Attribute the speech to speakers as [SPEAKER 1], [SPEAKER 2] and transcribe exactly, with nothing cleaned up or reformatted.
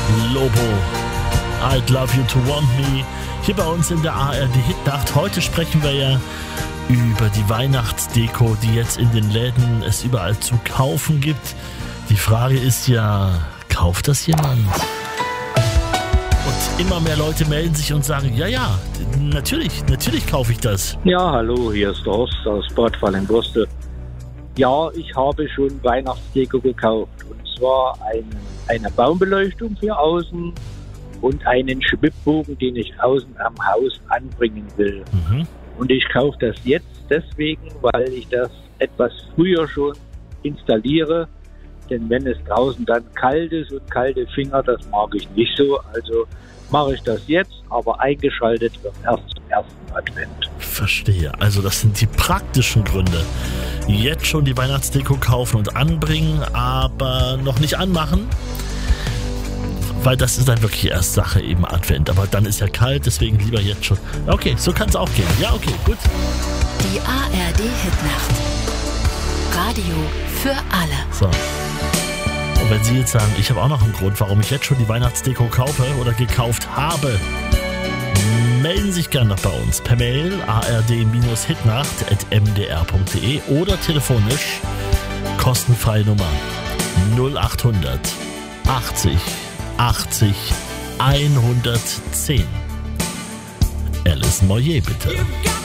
[SPEAKER 1] Lobo, I'd Love You to Want Me, hier bei uns in der A R D Hitnacht. Heute sprechen wir ja über die Weihnachtsdeko, die jetzt in den Läden es überall zu kaufen gibt. Die Frage ist ja, kauft das jemand? Und immer mehr Leute melden sich und sagen, ja, ja, natürlich, natürlich kaufe ich das.
[SPEAKER 2] Ja, hallo, hier ist der Horst aus Bad Fallenburste. Ja, ich habe schon Weihnachtsdeko gekauft. Und zwar ein, eine Baumbeleuchtung für außen und einen Schwibbogen, den ich außen am Haus anbringen will. Mhm. Und ich kaufe das jetzt deswegen, weil ich das etwas früher schon installiere. Denn wenn es draußen dann kalt ist und kalte Finger, das mag ich nicht so. Also mache ich das jetzt, aber eingeschaltet wird erst zum ersten Advent.
[SPEAKER 1] Verstehe. Also das sind die praktischen Gründe. Jetzt schon die Weihnachtsdeko kaufen und anbringen, aber noch nicht anmachen. Weil das ist dann wirklich erst Sache eben Advent. Aber dann ist ja kalt, deswegen lieber jetzt schon. Okay, so kann es auch gehen. Ja, okay, gut.
[SPEAKER 3] Die A R D Hitnacht. Radio für alle.
[SPEAKER 1] So. Und wenn Sie jetzt sagen, ich habe auch noch einen Grund, warum ich jetzt schon die Weihnachtsdeko kaufe oder gekauft habe, melden Sie sich gerne noch bei uns per Mail a r d hitnacht at m d r punkt d e oder telefonisch kostenfreie Nummer null acht hundert achtzig achtzig hundertzehn. Alice Moyer, bitte.